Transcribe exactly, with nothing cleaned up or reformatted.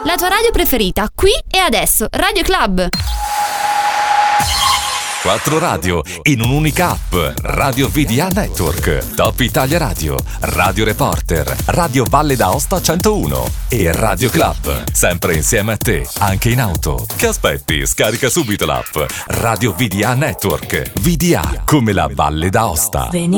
La tua radio preferita, qui e adesso. Radio Club. Quattro radio in un'unica app. Radio V D A Network, Top Italia Radio, Radio Reporter, Radio Valle d'Aosta centouno e Radio Club. Sempre insieme a te, anche in auto. Che aspetti? Scarica subito l'app. Radio V D A Network. V D A come la Valle d'Aosta.